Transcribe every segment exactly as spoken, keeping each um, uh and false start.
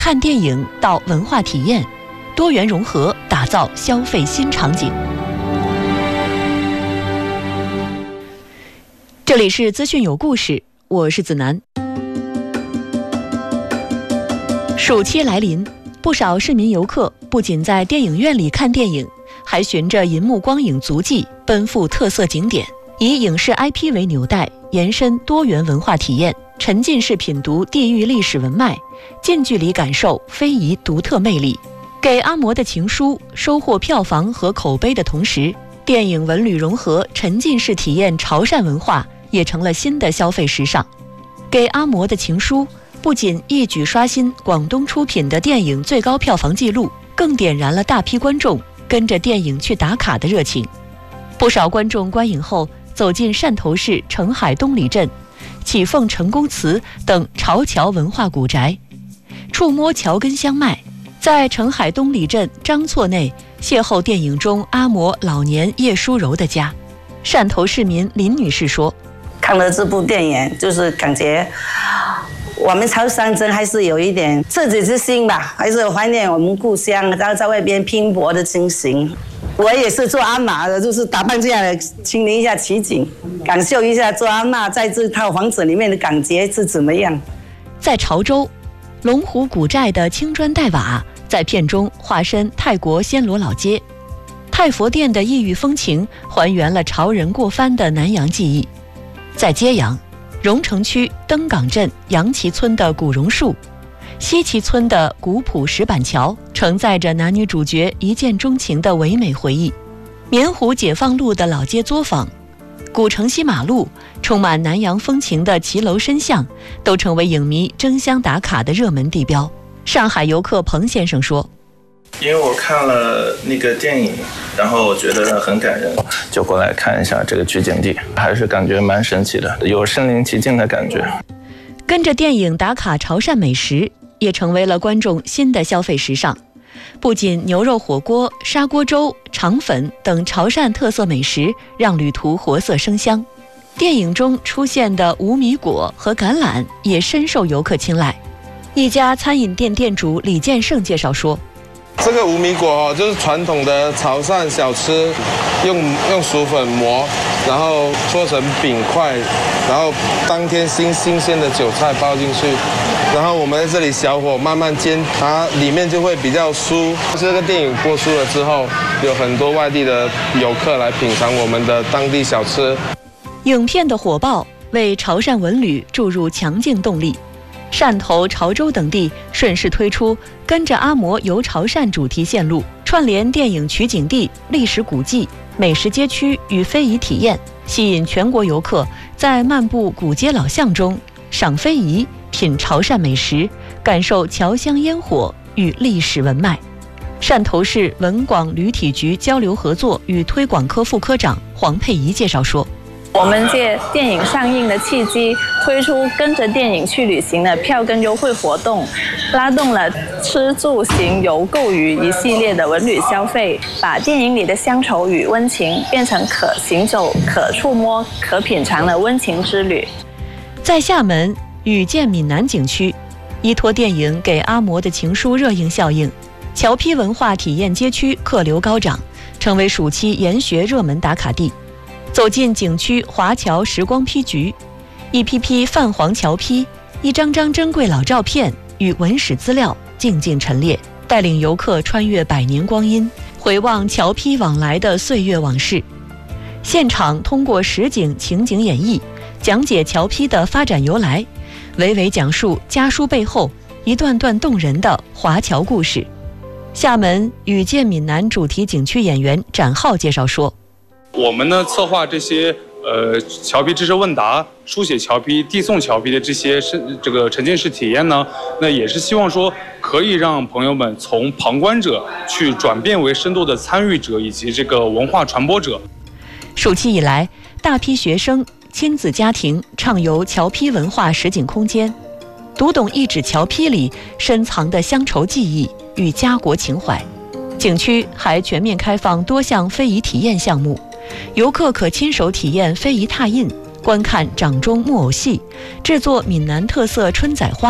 看电影到文化体验，多元融合，打造消费新场景。这里是资讯有故事，我是子楠。暑期来临，不少市民游客不仅在电影院里看电影，还循着银幕光影足迹奔赴特色景点，以影视 I P 为纽带，延伸多元文化体验，沉浸式品读地域历史文脉，近距离感受非遗独特魅力。给阿嬷的情书收获票房和口碑的同时，电影文旅融合，沉浸式体验潮汕文化也成了新的消费时尚。给阿嬷的情书不仅一举刷新广东出品的电影最高票房纪录，更点燃了大批观众跟着电影去打卡的热情。不少观众观影后走进汕头市澄海东里镇、启凤成功祠等潮侨文化古宅，触摸侨根相脉，在澄海东里镇张厝内邂逅电影中阿嬷老年叶淑柔的家。汕头市民林女士说， 看了这部电影，就是感觉我们潮汕真还是有一点赤子之心吧，还是怀念我们故乡，然后在外边拼搏的情形。我也是做阿嬷的，就是打扮这样的，亲临一下奇景，感受一下做阿嬷在这套房子里面的感觉是怎么样。 在潮州，龙湖古寨的青砖黛瓦在片中化身泰国暹罗老街，太佛殿的异域风情还原了潮人过番的南洋记忆。在揭阳，荣城区登港镇杨岐村的古榕树，西岐村的古朴石板桥，承载着男女主角一见钟情的唯美回忆。棉湖解放路的老街作坊，古城西马路，充满南洋风情的骑楼深巷，都成为影迷争相打卡的热门地标。上海游客彭先生说， 因为我看了那个电影，然后我觉得很感人，就过来看一下这个取景地，还是感觉蛮神奇的，有身临其境的感觉。 跟着电影打卡潮汕美食，也成为了观众新的消费时尚。不仅牛肉火锅、砂锅粥、肠粉等潮汕特色美食让旅途活色生香，电影中出现的无米果和橄榄也深受游客青睐。一家餐饮店店主李建胜介绍说， 这个无米果哦，就是传统的潮汕小吃，用用薯粉磨，然后做成饼块，然后当天新新鲜的韭菜包进去，然后我们在这里小火慢慢煎，它里面就会比较酥。这个电影播出了之后，有很多外地的游客来品尝我们的当地小吃。 影片的火爆为潮汕文旅注入强劲动力。汕头、潮州等地顺势推出跟着阿嬷游潮汕主题线路，串联电影取景地、历史古迹、美食街区与非遗体验，吸引全国游客在漫步古街老巷中赏非遗、品潮汕美食，感受侨乡烟火与历史文脉。汕头市文广旅体局交流合作与推广科副科长黄佩仪介绍说， 我们借电影上映的契机，推出跟着电影去旅行的票根优惠活动，拉动了吃住行游购娱一系列的文旅消费，把电影里的乡愁与温情变成可行走、可触摸、可品尝的温情之旅。 在厦门雨见闽南景区，依托电影给阿嬷的情书热映效应，侨批文化体验街区客流高涨，成为暑期研学热门打卡地。走进景区华侨时光批局，一批批泛黄侨批，一张张珍贵老照片与文史资料静静陈列，带领游客穿越百年光阴，回望侨批往来的岁月往事。现场通过实景情景演绎，讲解侨批的发展由来，娓娓讲述家书背后一段段动人的华侨故事。厦门雨见闽南主题景区演员展浩介绍说， 我们呢策划这些呃侨批知识问答、书写侨批、递送侨批的这些是这个沉浸式体验呢，那也是希望说可以让朋友们从旁观者去转变为深度的参与者以及这个文化传播者。 暑期以来，大批学生、亲子家庭畅游侨批文化实景空间，读懂一纸侨批里深藏的乡愁记忆与家国情怀。景区还全面开放多项非遗体验项目，游客可亲手体验非遗拓印，观看掌中木偶戏，制作闽南特色春仔花，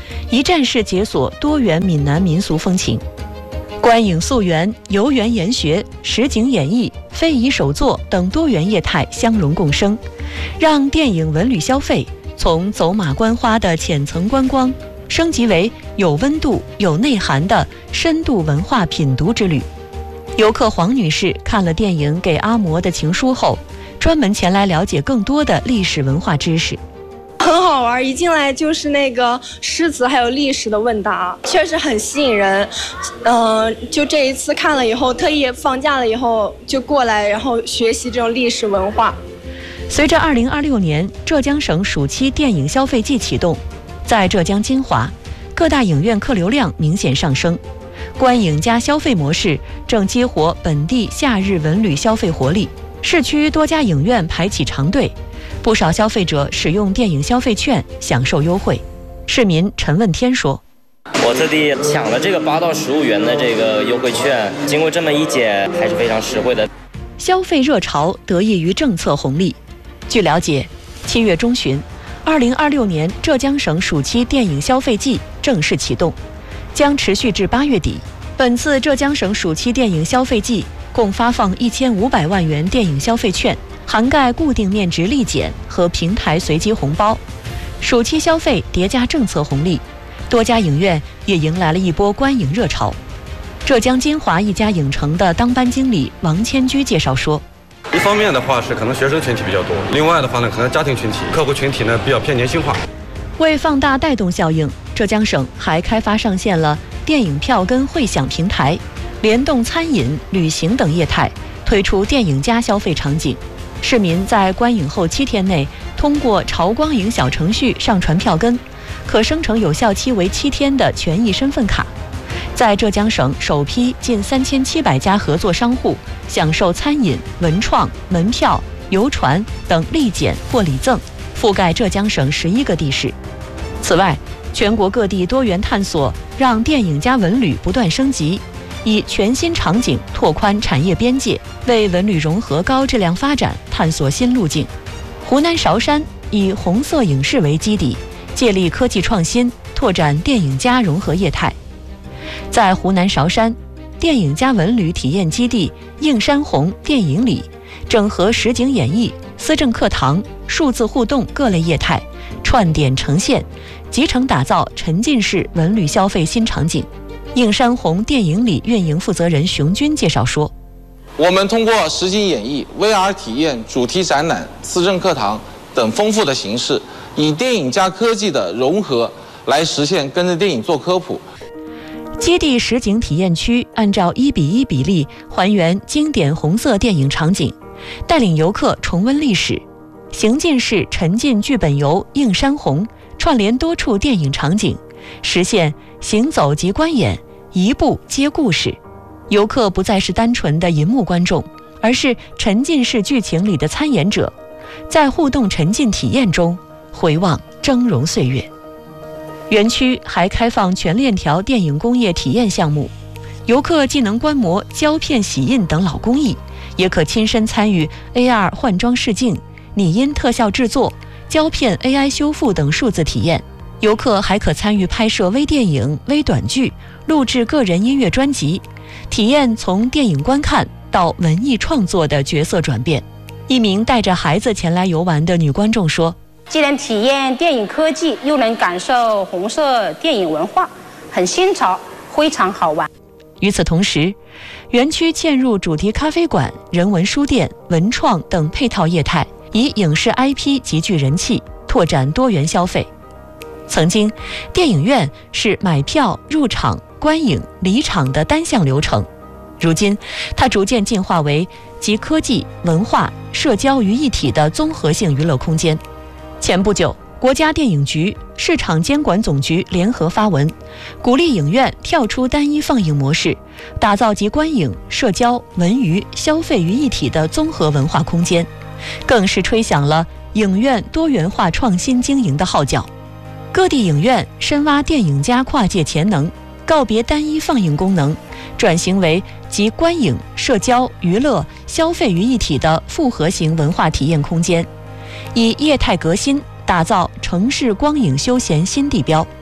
一站式解锁多元闽南民俗风情。观影溯源、游园研学、实景演绎、非遗手作等多元业态相融共生，让电影文旅消费从走马观花的浅层观光，升级为有温度、有内涵的深度文化品读之旅。游客黄女士看了电影《给阿嬷的情书》后，专门前来了解更多的历史文化知识。 很好玩，一进来就是那个诗词还有历史的问答，确实很吸引人。嗯、呃，就这一次看了以后，特意放假了以后就过来，然后学习这种历史文化。 随着二零二六年浙江省暑期电影消费季启动，在浙江金华，各大影院客流量明显上升，观影加消费模式正激活本地夏日文旅消费活力。市区多家影院排起长队，不少消费者使用电影消费券享受优惠。市民陈问天说：“ 我特地抢了这个八到十五元的这个优惠券，经过这么一解，还是非常实惠的。” 消费热潮得益于政策红利。据了解，七月中旬，二零二六年浙江省暑期电影消费季正式启动，将持续至八月底。本次浙江省暑期电影消费季共发放一千五百万元电影消费券，涵盖固定面值立减和平台随机红包。暑期消费叠加政策红利，多家影院也迎来了一波观影热潮。浙江金华一家影城的当班经理王千居介绍说：“ 一方面的话是可能学生群体比较多，另外的话呢，可能家庭群体、客户群体呢比较偏年轻化。 为放大带动效应，浙江省还开发上线了电影票根汇享平台，联动餐饮、旅行等业态，推出电影加消费场景。市民在观影后七天内，通过潮光影小程序上传票根，可生成有效期为七天的权益身份卡。在浙江省首批近三千七百家合作商户享受餐饮、文创、门票、游船等立减或礼赠，覆盖浙江省十一个地市。此外，全国各地多元探索让电影加文旅不断升级，以全新场景拓宽产业边界，为文旅融合高质量发展探索新路径。湖南韶山以红色影视为基底，借力科技创新，拓展电影加融合业态。在湖南韶山，电影加文旅体验基地映山红电影里，整合实景演绎、思政课堂、数字互动各类业态，串点呈现，集成打造沉浸式文旅消费新场景。映山红电影里运营负责人熊军介绍说：“ 我们通过实景演绎、V R 体验、主题展览、思政课堂等丰富的形式，以电影加科技的融合，来实现跟着电影做科普。” 基地实景体验区按照一比一比例还原经典红色电影场景，带领游客重温历史。行进式沉浸剧本游映山红串联多处电影场景，实现行走即观演，一步接故事。游客不再是单纯的银幕观众，而是沉浸式剧情里的参演者，在互动沉浸体验中回望峥嵘岁月。园区还开放全链条电影工业体验项目，游客既能观摩胶片洗印等老工艺，也可亲身参与 A R 换装试镜、拟音特效制作、胶片 A I 修复等数字体验。游客还可参与拍摄微电影、微短剧，录制个人音乐专辑，体验从电影观看到文艺创作的角色转变。一名带着孩子前来游玩的女观众说：“ 既能体验电影科技，又能感受红色电影文化，很新潮，非常好玩。” 与此同时，园区嵌入主题咖啡馆、人文书店、文创等配套业态，以影视 I P 极具人气，拓展多元消费。曾经，电影院是买票、入场、观影、离场的单项流程，如今它逐渐进化为集科技、文化、社交于一体的综合性娱乐空间。前不久，国家电影局、市场监管总局联合发文，鼓励影院跳出单一放映模式，打造集观影、社交、文娱、消费于一体的综合文化空间，更是吹响了影院多元化创新经营的号角。各地影院深挖电影加跨界潜能，告别单一放映功能，转型为集观影、社交、娱乐、消费于一体的复合型文化体验空间，以业态革新打造城市光影休闲新地标。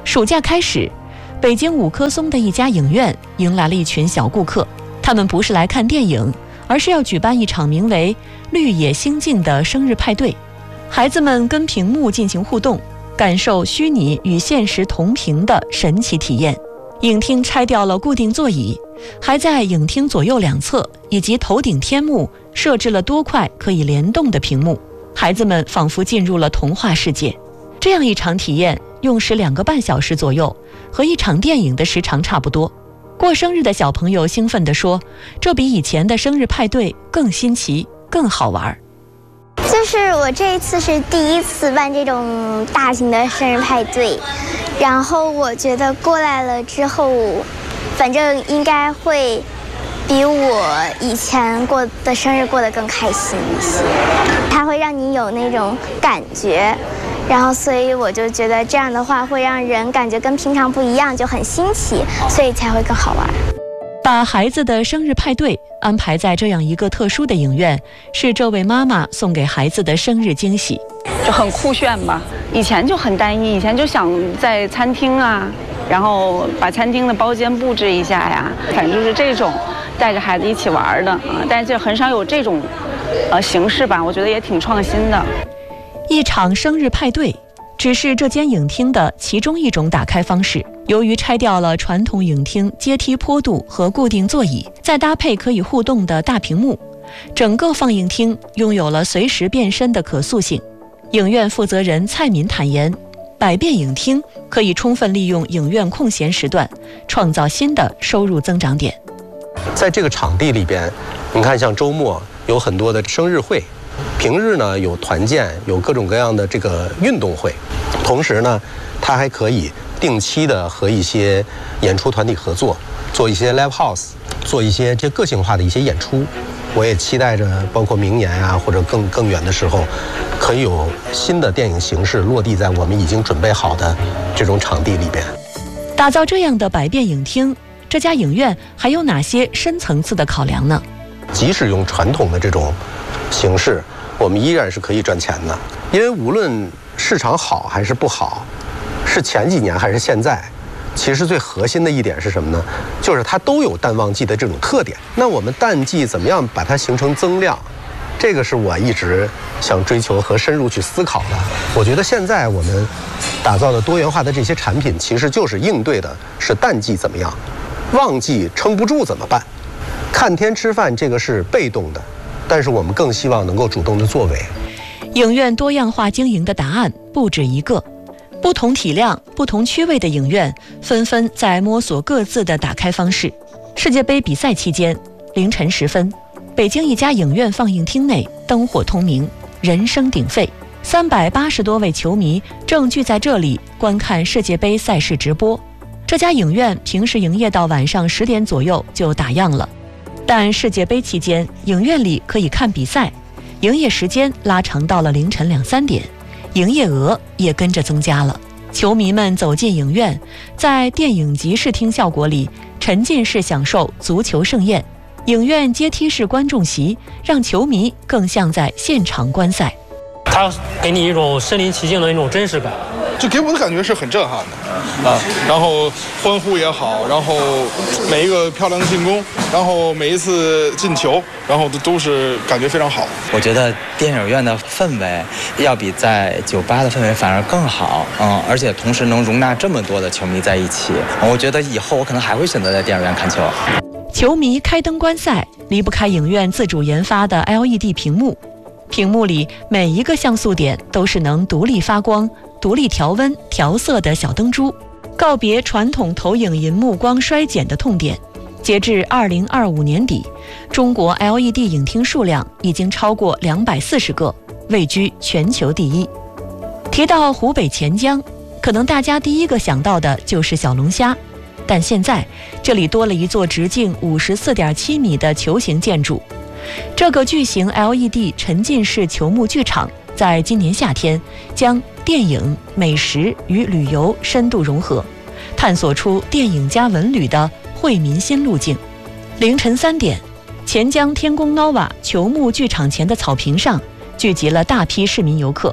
暑假开始，北京五棵松的一家影院迎来了一群小顾客，他们不是来看电影，而是要举办一场名为“绿野星境”的生日派对。孩子们跟屏幕进行互动，感受虚拟与现实同屏的神奇体验。影厅拆掉了固定座椅，还在影厅左右两侧以及头顶天幕设置了多块可以联动的屏幕，孩子们仿佛进入了童话世界。这样一场体验用时两个半小时左右，和一场电影的时长差不多。过生日的小朋友兴奋地说，这比以前的生日派对更新奇更好玩。 就是我这一次是第一次办这种大型的生日派对，然后我觉得过来了之后，反正应该会比我以前过的生日过得更开心一些。它会让你有那种感觉，然后所以我就觉得这样的话会让人感觉跟平常不一样，就很新奇，所以才会更好玩。 把孩子的生日派对安排在这样一个特殊的影院，是这位妈妈送给孩子的生日惊喜。 就很酷炫吧，以前就很单一，以前就想在餐厅啊，然后把餐厅的包间布置一下呀，反正就是这种带着孩子一起玩的啊，但是就很少有这种呃形式吧，我觉得也挺创新的。 一场生日派对只是这间影厅的其中一种打开方式。由于拆掉了传统影厅阶梯坡度和固定座椅，再搭配可以互动的大屏幕，整个放映厅拥有了随时变身的可塑性。影院负责人蔡敏坦言，百变影厅可以充分利用影院空闲时段，创造新的收入增长点。 在这个场地里边，你看像周末有很多的生日会，平日呢有团建，有各种各样的这个运动会，同时呢它还可以定期的和一些演出团体合作，做一些 live house， 做一些这个性化的一些演出。我也期待着包括明年啊或者更更远的时候，可以有新的电影形式落地在我们已经准备好的这种场地里边。 打造这样的百变影厅，这家影院还有哪些深层次的考量呢？ 即使用传统的这种形式，我们依然是可以赚钱的，因为无论市场好还是不好，是前几年还是现在，其实最核心的一点是什么呢？就是它都有淡旺季的这种特点。那我们淡季怎么样把它形成增量？这个是我一直想追求和深入去思考的。我觉得现在我们打造的多元化的这些产品，其实就是应对的是淡季怎么样，旺季撑不住怎么办？看天吃饭这个是被动的，但是我们更希望能够主动的作为。 影院多样化经营的答案不止一个。不同体量、不同区位的影院纷纷在摸索各自的打开方式。世界杯比赛期间，凌晨时分，北京一家影院放映厅内灯火通明，人声鼎沸，三百八十多位球迷正聚在这里观看世界杯赛事直播。这家影院平时营业到晚上十点左右就打烊了，但世界杯期间，影院里可以看比赛，营业时间拉长到了凌晨两三点。营业额也跟着增加了。球迷们走进影院，在电影级视听效果里沉浸式享受足球盛宴。影院阶梯式观众席让球迷更像在现场观赛， 它给你一种身临其境的一种真实感， 就给我的感觉是很震撼的啊。然后欢呼也好，然后每一个漂亮的进攻，然后每一次进球，然后都是感觉非常好。 我觉得电影院的氛围要比在酒吧的氛围反而更好，嗯，而且同时能容纳这么多的球迷在一起，我觉得以后我可能还会选择在电影院看球。 球迷开灯观赛，离不开影院自主研发的 L E D 屏幕，屏幕里每一个像素点都是能独立发光、独立调温、调色的小灯珠，告别传统投影银幕光衰减的痛点。截至二零二五年底，中国 L E D 影厅数量已经超过两百四十个，位居全球第一。提到湖北潜江，可能大家第一个想到的就是小龙虾，但现在这里多了一座直径五十四点七米的球形建筑。这个巨型 L E D 沉浸式球幕剧场在今年夏天将电影、美食与旅游深度融合，探索出电影加文旅的惠民新路径。凌晨三点，钱江天宫 Nova 球幕剧场前的草坪上聚集了大批市民游客，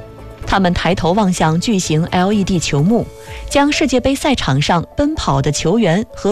他们抬头望向巨型 L E D 球幕，将世界杯赛场上奔跑的球员和